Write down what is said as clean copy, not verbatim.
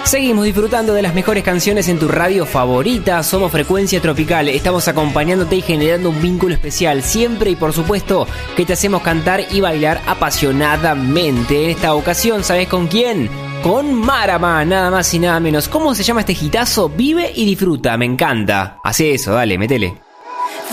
Seguimos disfrutando de las mejores canciones en tu radio favorita. Somos Frecuencia Tropical. Estamos acompañándote y generando un vínculo especial siempre, y por supuesto que te hacemos cantar y bailar apasionadamente. En esta ocasión, ¿sabes con quién? Con Marama, nada más y nada menos. ¿Cómo se llama este hitazo? Vive y disfruta, me encanta. Hacé eso, dale, métele.